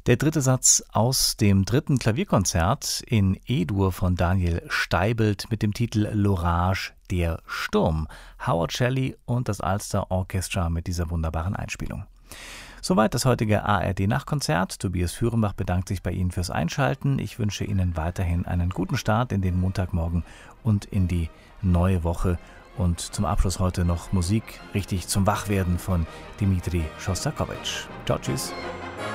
Der dritte Satz aus dem dritten Klavierkonzert in E-Dur von Daniel Steibelt mit dem Titel L'Orage, der Sturm. Howard Shelley und das Ulster Orchestra mit dieser wunderbaren Einspielung. Soweit das heutige ARD-Nachtkonzert. Tobias Führenbach bedankt sich bei Ihnen fürs Einschalten. Ich wünsche Ihnen weiterhin einen guten Start in den Montagmorgen und in die neue Woche. Und zum Abschluss heute noch Musik richtig zum Wachwerden von Dmitri Schostakowitsch. Ciao, tschüss.